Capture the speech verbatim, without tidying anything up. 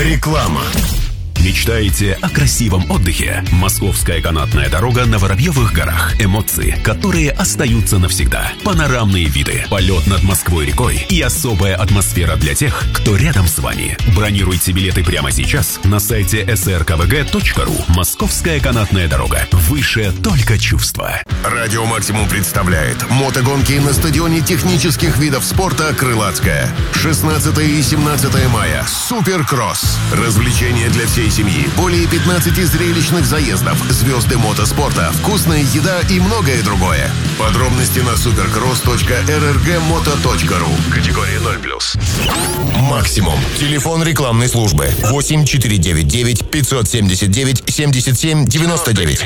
Реклама. Мечтаете о красивом отдыхе? Московская канатная дорога на Воробьевых горах. Эмоции, которые остаются навсегда. Панорамные виды, полет над Москвой-рекой и особая атмосфера для тех, кто рядом с вами. Бронируйте билеты прямо сейчас на сайте эс эр ка вэ гэ точка ру. Московская канатная дорога. Выше только чувства. Радио Максимум представляет мотогонки на стадионе технических видов спорта «Крылатская». шестнадцатого и семнадцатого мая. Суперкросс. Развлечения для всей семьи. Более пятнадцати зрелищных заездов, звезды мотоспорта, вкусная еда и многое другое. Подробности на суперкросс точка эр эр гэ мото точка ру. Категория ноль плюс. Максимум. Телефон рекламной службы. восемь четыре девять девять пятьсот семьдесят девять семьдесят семь девяносто девять.